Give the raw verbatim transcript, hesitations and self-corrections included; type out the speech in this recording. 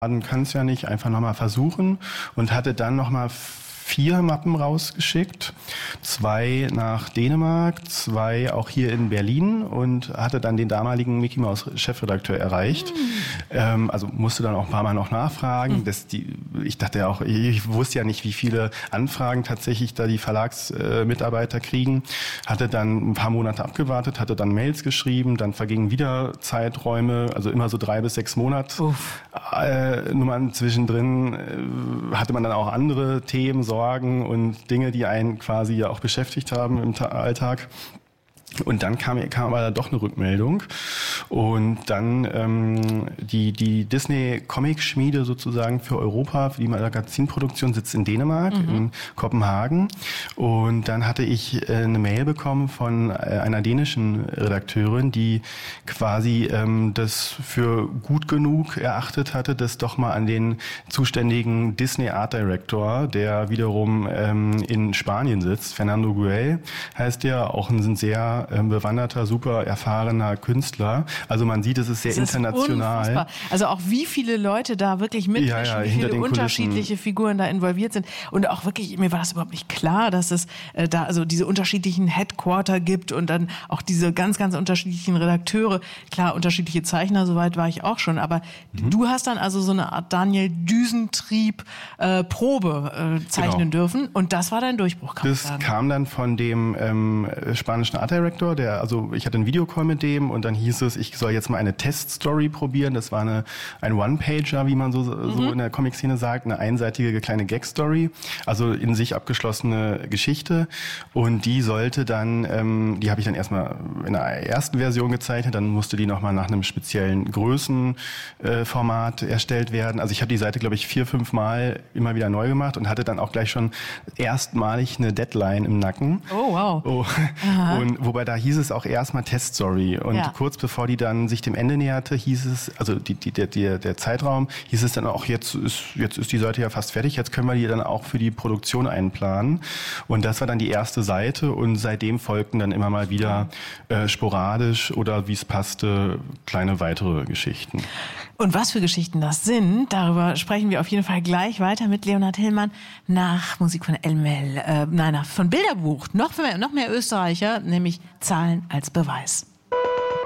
Man kann es ja nicht einfach nochmal versuchen und hatte dann nochmal vier Mappen rausgeschickt, zwei nach Dänemark, zwei auch hier in Berlin und hatte dann den damaligen Mickey Mouse Chefredakteur erreicht. Mhm. Ähm, also musste dann auch ein paar Mal noch nachfragen. Mhm. Das die, ich dachte ja auch, ich wusste ja nicht, wie viele Anfragen tatsächlich da die Verlagsmitarbeiter äh, kriegen. Hatte dann ein paar Monate abgewartet, hatte dann Mails geschrieben, dann vergingen wieder Zeiträume, also immer so drei bis sechs Monate. Äh, Nummern zwischendrin äh, hatte man dann auch andere Themen, Sorgen und Dinge, die einen quasi ja auch beschäftigt haben im Ta- Alltag. Und dann kam, kam aber doch eine Rückmeldung und dann ähm, die die Disney Comic Schmiede sozusagen für Europa, für die Magazinproduktion sitzt in Dänemark, mhm. in Kopenhagen und dann hatte ich äh, eine Mail bekommen von äh, einer dänischen Redakteurin, die quasi ähm, das für gut genug erachtet hatte, das doch mal an den zuständigen Disney Art Director, der wiederum ähm, in Spanien sitzt, Fernando Güell heißt der, auch ein sehr bewanderter, super erfahrener Künstler. Also man sieht, es ist sehr das ist international. Unfassbar. Also auch wie viele Leute da wirklich mitmischen, ja, ja, wie viele unterschiedliche Kulissen. Figuren da involviert sind. Und auch wirklich, mir war das überhaupt nicht klar, dass es äh, da also diese unterschiedlichen Headquarter gibt und dann auch diese ganz, ganz unterschiedlichen Redakteure. Klar, unterschiedliche Zeichner, soweit war ich auch schon. Aber mhm. du hast dann also so eine Art Daniel Düsentrieb äh, Probe äh, zeichnen genau. dürfen. Und das war dein Durchbruch, kann Das man sagen. kam dann von dem ähm, spanischen Art Director. Der, also ich hatte einen Videocall mit dem und dann hieß es, ich soll jetzt mal eine Teststory probieren. Das war eine ein One-Pager, wie man so, mhm. so in der Comic-Szene sagt, eine einseitige kleine Gag-Story, also in sich abgeschlossene Geschichte. Und die sollte dann, ähm, die habe ich dann erstmal in der ersten Version gezeichnet, dann musste die nochmal nach einem speziellen Größenformat äh, erstellt werden. Also ich habe die Seite, glaube ich, vier, fünf Mal immer wieder neu gemacht und hatte dann auch gleich schon erstmalig eine Deadline im Nacken. Oh, wow. Oh. Und wobei da hieß es auch erstmal Teststory und ja. kurz bevor die dann sich dem Ende näherte, hieß es, also die, die, der, der, der Zeitraum, hieß es dann auch, jetzt ist, jetzt ist die Seite ja fast fertig, jetzt können wir die dann auch für die Produktion einplanen. Und das war dann die erste Seite und seitdem folgten dann immer mal wieder äh, sporadisch oder wie es passte, kleine weitere Geschichten. Und was für Geschichten das sind, darüber sprechen wir auf jeden Fall gleich weiter mit Leonhard Hillmann nach Musik von Elmel, äh, nein, von Bilderbuch, noch mehr, noch mehr Österreicher, nämlich Zahlen als Beweis.